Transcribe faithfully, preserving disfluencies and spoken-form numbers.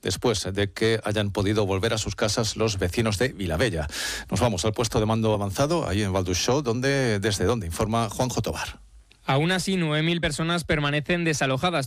después de que hayan podido volver a sus casas los vecinos de Vilabella. Nos vamos al puesto de mando avanzado, ahí en Valduxó, donde, desde donde informa Juanjo Tobar. Aún así, nueve mil personas permanecen desalojadas.